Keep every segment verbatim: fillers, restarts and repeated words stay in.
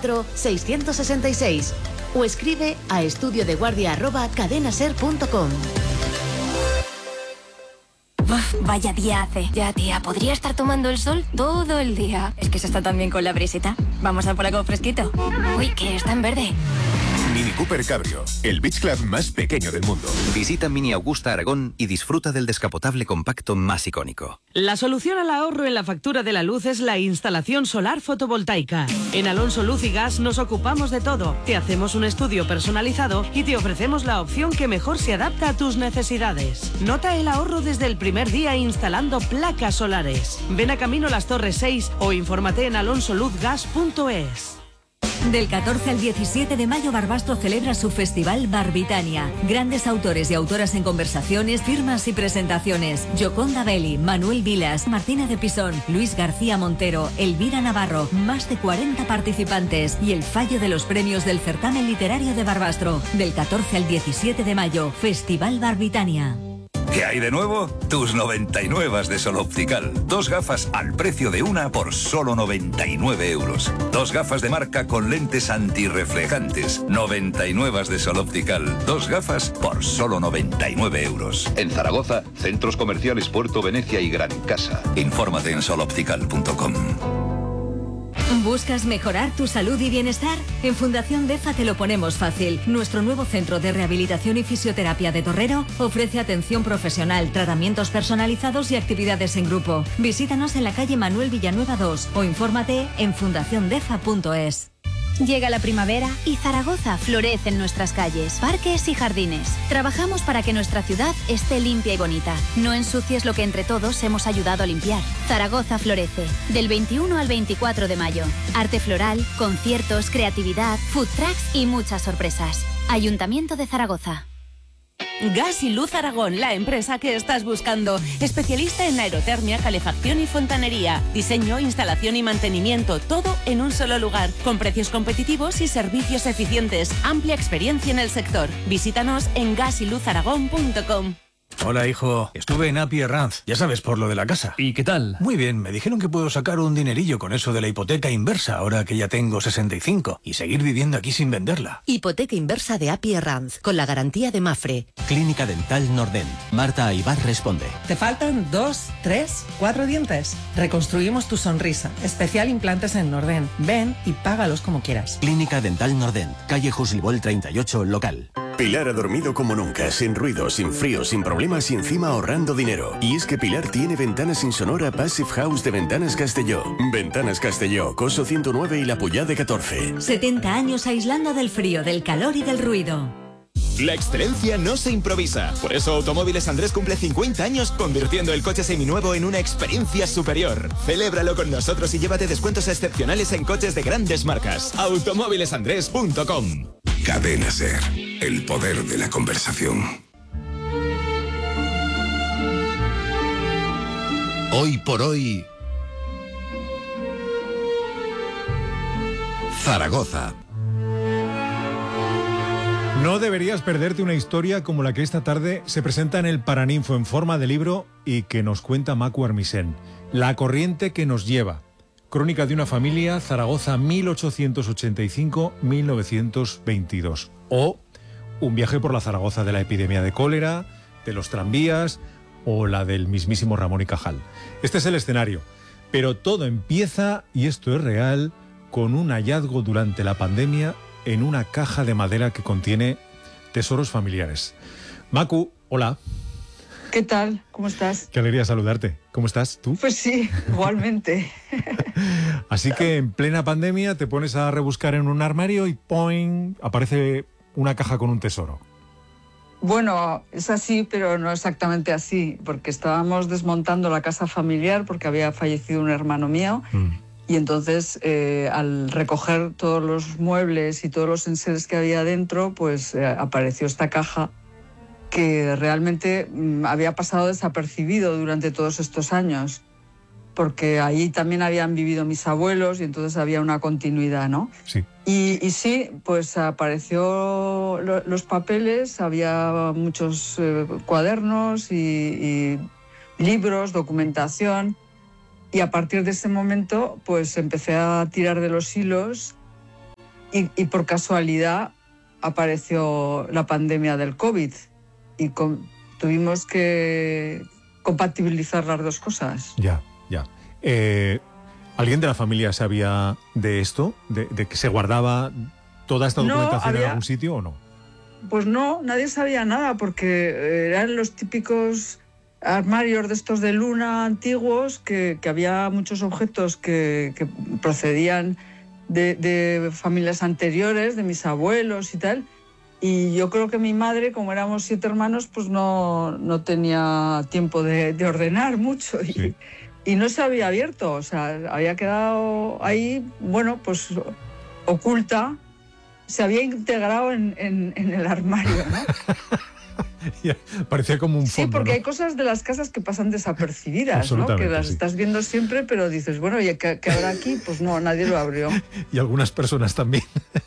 cuatro, seiscientos sesenta y seis o escribe a estudiodeguardia arroba cadenaser punto com. Uf, vaya día hace. Ya, tía, podría estar tomando el sol todo el día. Es que se está tan bien con la brisita. Vamos a por algo fresquito. Uy, que está en verde. Mini Cooper Cabrio, el beach club más pequeño del mundo. Visita Mini Augusta Aragón y disfruta del descapotable compacto más icónico. La solución al ahorro en la factura de la luz es la instalación solar fotovoltaica. En Alonso Luz y Gas nos ocupamos de todo. Te hacemos un estudio personalizado y te ofrecemos la opción que mejor se adapta a tus necesidades. Nota el ahorro desde el primer día instalando placas solares. Ven a Camino Las Torres seis o infórmate en alonso luz gas punto es. Del catorce al diecisiete de mayo, Barbastro celebra su festival Barbitania. Grandes autores y autoras en conversaciones, firmas y presentaciones. Gioconda Belli, Manuel Vilas, Martina de Pisón, Luis García Montero, Elvira Navarro. Más de cuarenta participantes y el fallo de los premios del certamen literario de Barbastro. Del catorce al diecisiete de mayo, Festival Barbitania. ¿Qué hay de nuevo? Tus noventa y nueve de Sol Optical. Dos gafas al precio de una por solo noventa y nueve euros. Dos gafas de marca con lentes antirreflejantes. noventa y nueve de Sol Optical. Dos gafas por solo noventa y nueve euros. En Zaragoza, centros comerciales Puerto Venecia y Gran Casa. Infórmate en sol optical punto com. ¿Buscas mejorar tu salud y bienestar? En Fundación DEFA te lo ponemos fácil. Nuestro nuevo centro de rehabilitación y fisioterapia de Torrero ofrece atención profesional, tratamientos personalizados y actividades en grupo. Visítanos en la calle Manuel Villanueva dos o infórmate en fundación defa punto es. Llega la primavera y Zaragoza florece en nuestras calles, parques y jardines. Trabajamos para que nuestra ciudad esté limpia y bonita. No ensucies lo que entre todos hemos ayudado a limpiar. Zaragoza florece, del veintiuno al veinticuatro de mayo. Arte floral, conciertos, creatividad, food trucks y muchas sorpresas. Ayuntamiento de Zaragoza. Gas y Luz Aragón, la empresa que estás buscando. Especialista en aerotermia, calefacción y fontanería. Diseño, instalación y mantenimiento, todo en un solo lugar. Con precios competitivos y servicios eficientes. Amplia experiencia en el sector. Visítanos en gas y luz aragón punto com. Hola, hijo. Estuve en Api Herranz, ya sabes, por lo de la casa. ¿Y qué tal? Muy bien, me dijeron que puedo sacar un dinerillo con eso de la hipoteca inversa, ahora que ya tengo sesenta y cinco, y seguir viviendo aquí sin venderla. Hipoteca inversa de Api Herranz, con la garantía de Mafre. Clínica Dental Nordent. Marta Aybar responde. ¿Te faltan dos, tres, cuatro dientes? Reconstruimos tu sonrisa. Especial implantes en Nordent. Ven y págalos como quieras. Clínica Dental Nordent. Calle Jusilbol treinta y ocho, local. Pilar ha dormido como nunca, sin ruido, sin frío, sin problemas y encima ahorrando dinero. Y es que Pilar tiene ventanas Insonora Passive House de Ventanas Castelló. Ventanas Castelló, Coso ciento nueve y La Puyá de catorce. setenta años aislando del frío, del calor y del ruido. La excelencia no se improvisa. Por eso Automóviles Andrés cumple cincuenta años convirtiendo el coche seminuevo en una experiencia superior. Celébralo con nosotros y llévate descuentos excepcionales en coches de grandes marcas. automóviles andrés punto com. Cadena Ser, el poder de la conversación. Hoy por hoy, Zaragoza. No deberías perderte una historia como la que esta tarde se presenta en el Paraninfo en forma de libro y que nos cuenta Macu Armisen. La corriente que nos lleva. Crónica de una familia, Zaragoza mil ochocientos ochenta y cinco a mil novecientos veintidós. O un viaje por la Zaragoza de la epidemia de cólera, de los tranvías o la del mismísimo Ramón y Cajal. Este es el escenario. Pero todo empieza, y esto es real, con un hallazgo durante la pandemia en una caja de madera que contiene tesoros familiares. Macu, hola. ¿Qué tal? ¿Cómo estás? Qué alegría saludarte. ¿Cómo estás tú? Pues sí, igualmente. Así que en plena pandemia te pones a rebuscar en un armario y ¡poing! Aparece una caja con un tesoro. Bueno, es así, pero no exactamente así, porque estábamos desmontando la casa familiar porque había fallecido un hermano mío. Mm. Y entonces, eh, al recoger todos los muebles y todos los enseres que había dentro, pues eh, apareció esta caja que realmente mmm, había pasado desapercibido durante todos estos años, porque ahí también habían vivido mis abuelos y entonces había una continuidad, ¿no? Sí. Y, y sí, pues apareció lo, los papeles, había muchos eh, cuadernos y, y libros, documentación. Y a partir de ese momento, pues empecé a tirar de los hilos y, y por casualidad apareció la pandemia del COVID y con, tuvimos que compatibilizar las dos cosas. Ya, ya. Eh, ¿Alguien de la familia sabía de esto? ¿De, de que se guardaba toda esta documentación no, había, en algún sitio o no? Pues no, nadie sabía nada porque eran los típicos armarios de estos de luna antiguos, que, que había muchos objetos que, que procedían de, de familias anteriores, de mis abuelos y tal. Y yo creo que mi madre, como éramos siete hermanos, pues no, no tenía tiempo de, de ordenar mucho y, sí. y no se había abierto, o sea, había quedado ahí, bueno, pues oculta, se había integrado en, en, en el armario, ¿no? Parecía como un fondo, sí, porque ¿no? hay cosas de las casas que pasan desapercibidas, ¿no? Que las sí. estás viendo siempre, pero dices, bueno, ¿y qué, qué habrá aquí? Pues no, nadie lo abrió. Y algunas personas también.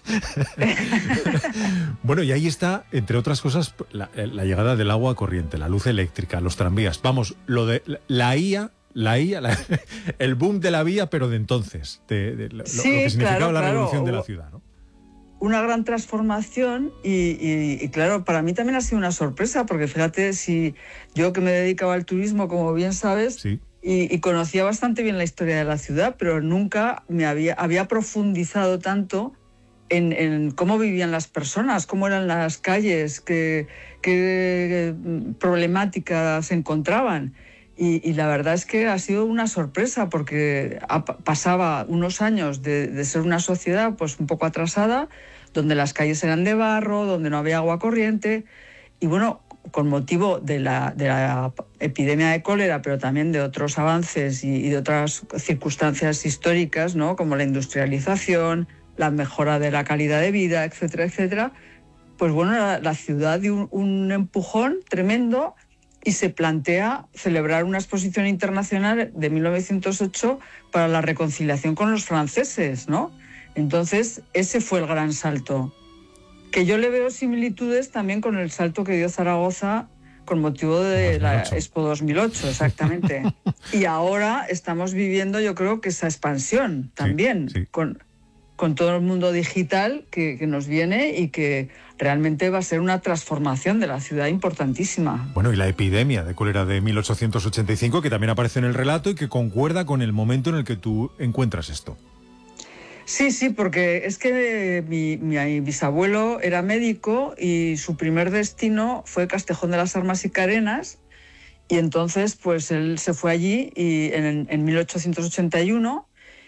Bueno, y ahí está, entre otras cosas, la, la llegada del agua corriente, la luz eléctrica, los tranvías. Vamos, lo de la I A, la I A, la, el boom de la vía, pero de entonces, de, de, lo, sí, lo que significaba claro, la claro. revolución de la ciudad, ¿no? Una gran transformación y, y, y claro, para mí también ha sido una sorpresa, porque fíjate, si yo que me dedicaba al turismo, como bien sabes, sí. y, y conocía bastante bien la historia de la ciudad, pero nunca me había, había profundizado tanto en, en cómo vivían las personas, cómo eran las calles, qué, qué problemáticas se encontraban. Y, y la verdad es que ha sido una sorpresa, porque ha, pasaba unos años de, de ser una sociedad pues un poco atrasada, donde las calles eran de barro, donde no había agua corriente, y bueno, con motivo de la, de la epidemia de cólera, pero también de otros avances y, y de otras circunstancias históricas, ¿no? Como la industrialización, la mejora de la calidad de vida, etcétera, etcétera, pues bueno, la, la ciudad dio un, un empujón tremendo. Y se plantea celebrar una exposición internacional de mil novecientos ocho para la reconciliación con los franceses, ¿no? Entonces, ese fue el gran salto. Que yo le veo similitudes también con el salto que dio Zaragoza con motivo de la Expo dos mil ocho, exactamente. Y ahora estamos viviendo, yo creo, que esa expansión también, sí, sí. Con, con todo el mundo digital que, que nos viene y que realmente va a ser una transformación de la ciudad importantísima. Bueno, y la epidemia de cólera de mil ochocientos ochenta y cinco, que también aparece en el relato y que concuerda con el momento en el que tú encuentras esto. Sí, sí, porque es que mi, mi bisabuelo era médico y su primer destino fue Castejón de las Armas y Carenas, y entonces pues él se fue allí y en, en mil ochocientos ochenta y uno.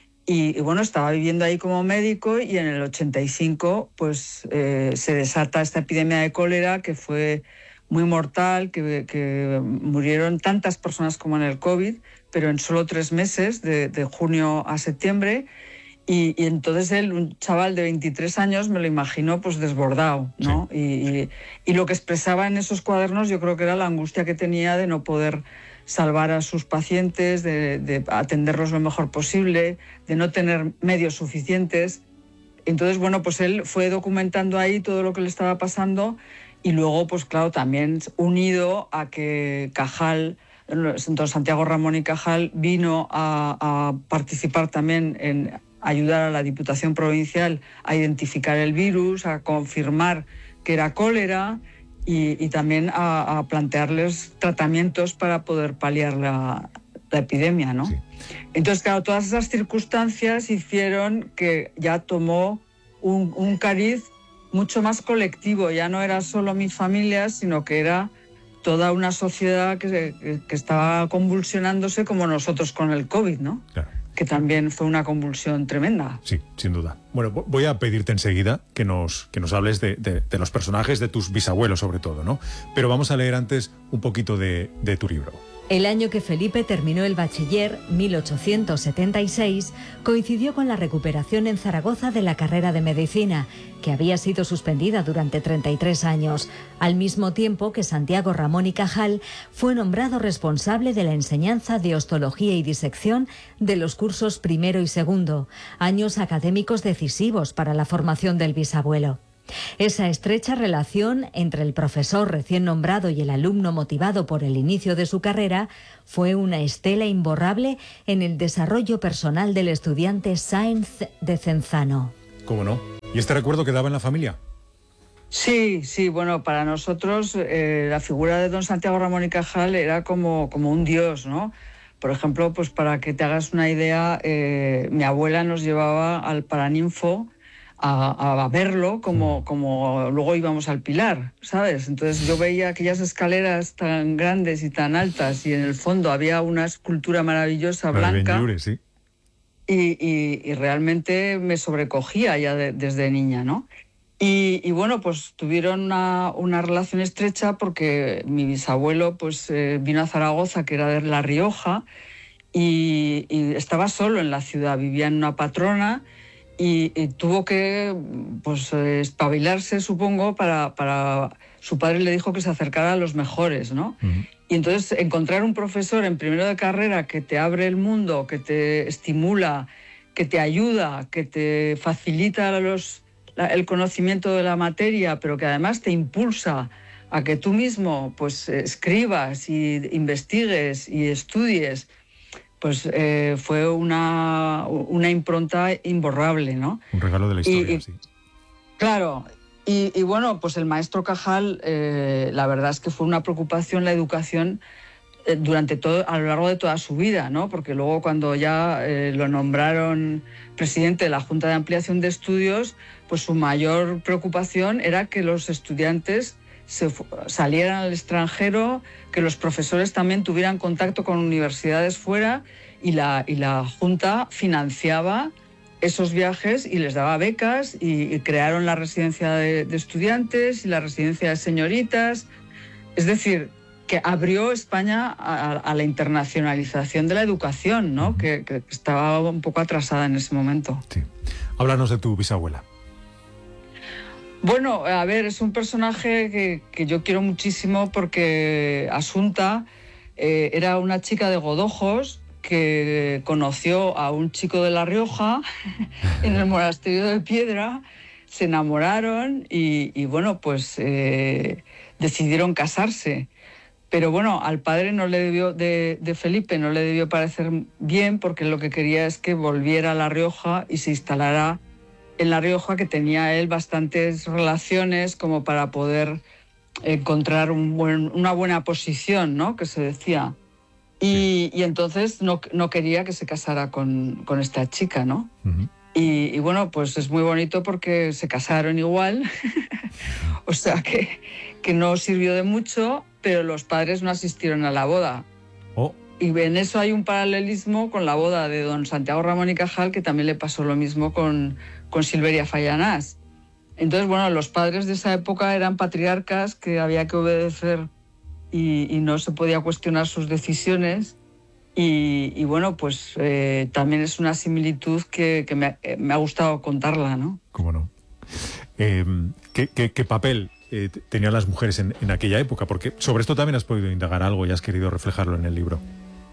Y, y bueno, estaba viviendo ahí como médico y en el ochenta y cinco pues eh, se desata esta epidemia de cólera que fue muy mortal, que, que murieron tantas personas como en el COVID, pero en solo tres meses, de, de junio a septiembre. Y, y entonces él, un chaval de veintitrés años, me lo imaginó pues desbordado, ¿no? Sí. Y, y, y lo que expresaba en esos cuadernos yo creo que era la angustia que tenía de no poder salvar a sus pacientes, de, de atenderlos lo mejor posible, de no tener medios suficientes. Entonces, bueno, pues él fue documentando ahí todo lo que le estaba pasando y luego, pues claro, también unido a que Cajal, entonces Santiago Ramón y Cajal, vino a, a participar también en ayudar a la Diputación Provincial a identificar el virus, a confirmar que era cólera, Y, y también a, a plantearles tratamientos para poder paliar la, la epidemia, ¿no? Sí. Entonces, claro, todas esas circunstancias hicieron que ya tomó un, un cariz mucho más colectivo. Ya no era solo mi familia, sino que era toda una sociedad que, que, que estaba convulsionándose como nosotros con el COVID, ¿no? Claro. Que también fue una convulsión tremenda. Sí, sin duda. Bueno, voy a pedirte enseguida que nos, que nos hables de, de, de los personajes, de tus bisabuelos sobre todo, ¿no? Pero vamos a leer antes un poquito de, de tu libro. El año que Felipe terminó el bachiller, mil ochocientos setenta y seis, coincidió con la recuperación en Zaragoza de la carrera de medicina, que había sido suspendida durante treinta y tres años, al mismo tiempo que Santiago Ramón y Cajal fue nombrado responsable de la enseñanza de ostología y disección de los cursos primero y segundo, años académicos decisivos para la formación del bisabuelo. Esa estrecha relación entre el profesor recién nombrado y el alumno motivado por el inicio de su carrera fue una estela imborrable en el desarrollo personal del estudiante Sáenz de Cenzano. ¿Cómo no? ¿Y este recuerdo quedaba en la familia? Sí, sí, bueno, para nosotros eh, la figura de don Santiago Ramón y Cajal era como, como un dios, ¿no? Por ejemplo, pues para que te hagas una idea, eh, mi abuela nos llevaba al Paraninfo a, a verlo como, como luego íbamos al Pilar, ¿sabes? Entonces yo veía aquellas escaleras tan grandes y tan altas y en el fondo había una escultura maravillosa blanca. Benlliure, sí. Y, y, y realmente me sobrecogía ya de, desde niña, ¿no? Y, y bueno, pues tuvieron una, una relación estrecha porque mi bisabuelo pues, eh, vino a Zaragoza, que era de La Rioja, y, y estaba solo en la ciudad, vivía en una patrona y, y tuvo que pues, eh, espabilarse, supongo, para, para... Su padre le dijo que se acercara a los mejores, ¿no? Uh-huh. Y entonces encontrar un profesor en primero de carrera que te abre el mundo, que te estimula, que te ayuda, que te facilita los... el conocimiento de la materia, pero que además te impulsa a que tú mismo pues escribas y investigues y estudies, pues eh, fue una, una impronta imborrable, ¿no? Un regalo de la historia, y, y, sí. Claro, y, y bueno, pues el maestro Cajal, eh, la verdad es que fue una preocupación la educación eh, durante todo, a lo largo de toda su vida, ¿no? Porque luego cuando ya eh, lo nombraron presidente de la Junta de Ampliación de Estudios, pues su mayor preocupación era que los estudiantes se salieran al extranjero, que los profesores también tuvieran contacto con universidades fuera y la, y la Junta financiaba esos viajes y les daba becas y, y crearon la residencia de, de estudiantes y la residencia de señoritas. Es decir, que abrió España a, a la internacionalización de la educación, ¿no? Que, que estaba un poco atrasada en ese momento. Sí. Háblanos de tu bisabuela. Bueno, a ver, es un personaje que, que yo quiero muchísimo porque Asunta eh, era una chica de Godojos que conoció a un chico de La Rioja en el monasterio de Piedra, se enamoraron y, y bueno, pues eh, decidieron casarse. Pero bueno, al padre no le debió de, de Felipe no le debió parecer bien porque lo que quería es que volviera a La Rioja y se instalara en La Rioja, que tenía él bastantes relaciones como para poder encontrar un buen, una buena posición, ¿no? Que se decía. Y, y entonces no, no quería que se casara con, con esta chica, ¿no? Uh-huh. Y, y bueno, pues es muy bonito porque se casaron igual, o sea que, que no sirvió de mucho, pero los padres no asistieron a la boda. Oh. Y en eso hay un paralelismo con la boda de don Santiago Ramón y Cajal, que también le pasó lo mismo con, con Silveria Fallanás. Entonces, bueno, los padres de esa época eran patriarcas que había que obedecer y, y no se podía cuestionar sus decisiones. Y, y bueno, pues eh, también es una similitud que, que me, ha, eh, me ha gustado contarla, ¿no? ¿Cómo no? Eh, ¿qué, qué, ¿Qué papel eh, tenían las mujeres en, en aquella época? Porque sobre esto también has podido indagar algo y has querido reflejarlo en el libro.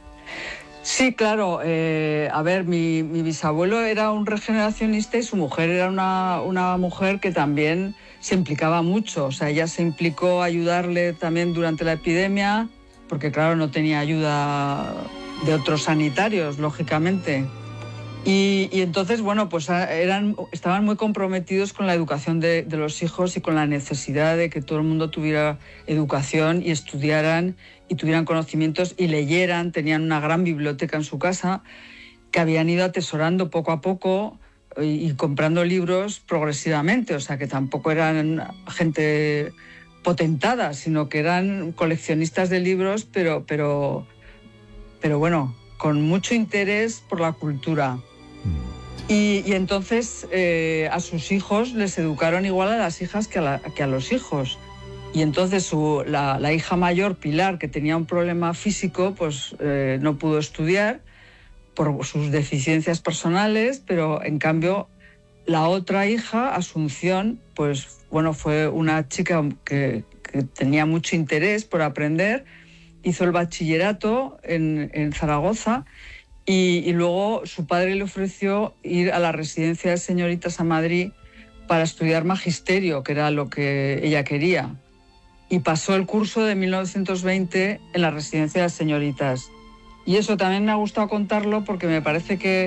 Sí, claro. Eh, a ver, mi, mi bisabuelo era un regeneracionista y su mujer era una, una mujer que también se implicaba mucho. O sea, ella se implicó a ayudarle también durante la epidemia, porque claro, no tenía ayuda de otros sanitarios, lógicamente. Y, y entonces, bueno, pues eran, estaban muy comprometidos con la educación de, de los hijos y con la necesidad de que todo el mundo tuviera educación y estudiaran y tuvieran conocimientos y leyeran. Tenían una gran biblioteca en su casa que habían ido atesorando poco a poco y, y comprando libros progresivamente. O sea, que tampoco eran gente potentada, sino que eran coleccionistas de libros, pero, pero, pero bueno, con mucho interés por la cultura. Y, y entonces eh, a sus hijos les educaron igual a las hijas que a, la, que a los hijos. Y entonces su, la, la hija mayor, Pilar, que tenía un problema físico, pues eh, no pudo estudiar por sus deficiencias personales, pero en cambio la otra hija, Asunción, pues bueno, fue una chica que, que tenía mucho interés por aprender, hizo el bachillerato en, en Zaragoza. Y, y luego su padre le ofreció ir a la residencia de señoritas a Madrid para estudiar magisterio, que era lo que ella quería. Y pasó el curso de mil novecientos veinte en la residencia de señoritas. Y eso también me ha gustado contarlo porque me parece que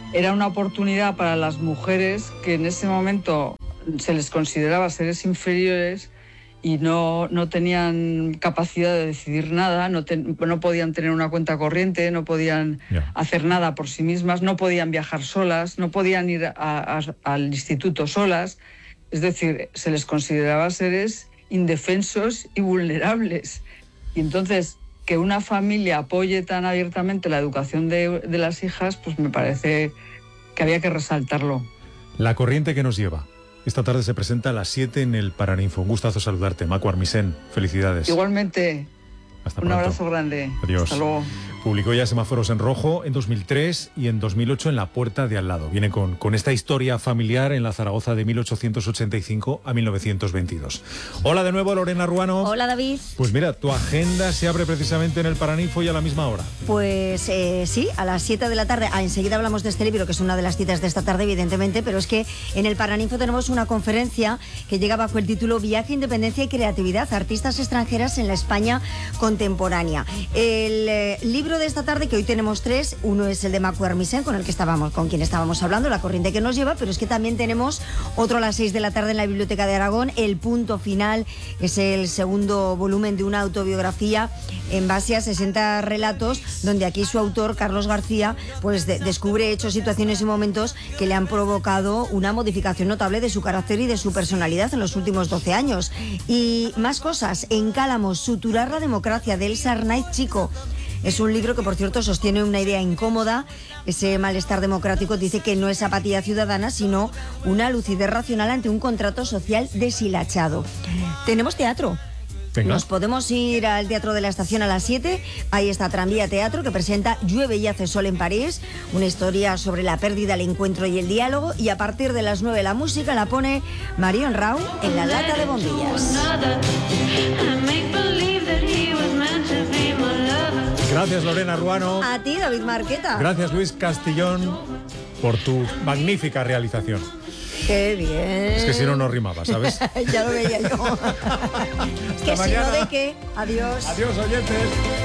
era una oportunidad para las mujeres que en ese momento se les consideraba seres inferiores y no, no tenían capacidad de decidir nada, no, ten, no podían tener una cuenta corriente, no podían yeah. hacer nada por sí mismas, no podían viajar solas, no podían ir a, a, al instituto solas. Es decir, se les consideraba seres indefensos y vulnerables. Y entonces, que una familia apoye tan abiertamente la educación de, de las hijas, pues me parece que había que resaltarlo. La corriente que nos lleva. Esta tarde se presenta a las siete en el Paraninfo. Un gustazo saludarte, Macu Armisen. Felicidades. Igualmente. Hasta Un pronto. abrazo grande. Adiós. Hasta luego. Publicó ya Semáforos en Rojo en dos mil tres y en dos mil ocho en La Puerta de al lado. Viene con, con esta historia familiar en la Zaragoza de mil ochocientos ochenta y cinco a mil novecientos veintidós. Hola de nuevo, Lorena Ruano. Hola, David. Pues mira, tu agenda se abre precisamente en el Paraninfo y a la misma hora. Pues eh, sí, a las siete de la tarde. Ah, enseguida hablamos de este libro, que es una de las citas de esta tarde, evidentemente, pero es que en el Paraninfo tenemos una conferencia que llega bajo el título Viaje, Independencia y Creatividad, artistas extranjeras en la España contemporánea. El eh, libro de esta tarde, que hoy tenemos tres, uno es el de Macu Armisen, con el que estábamos, con quien estábamos hablando, La corriente que nos lleva, pero es que también tenemos otro a las seis de la tarde en la Biblioteca de Aragón, El punto final, es el segundo volumen de una autobiografía en base a sesenta relatos, donde aquí su autor, Carlos García, pues de, descubre hechos, situaciones y momentos que le han provocado una modificación notable de su carácter y de su personalidad en los últimos doce años. Y más cosas, en Cálamos, Suturar la democracia, de Elsa Arnaiz Chico. Es un libro que, por cierto, sostiene una idea incómoda. Ese malestar democrático dice que no es apatía ciudadana, sino una lucidez racional ante un contrato social deshilachado. Tenemos teatro. Venga. Nos podemos ir al Teatro de la Estación a las siete. Ahí está Tranvía Teatro, que presenta Llueve y hace sol en París, una historia sobre la pérdida, el encuentro y el diálogo. Y a partir de las nueve la música la pone Marion Rau en La lata de bombillas. Gracias, Lorena Ruano. A ti, David Marqueta. Gracias, Luis Castillón, por tu magnífica realización. ¡Qué bien! Es que si no, no rimaba, ¿sabes? Ya lo veía yo. Que si no, ¿de qué? Adiós. Adiós, oyentes.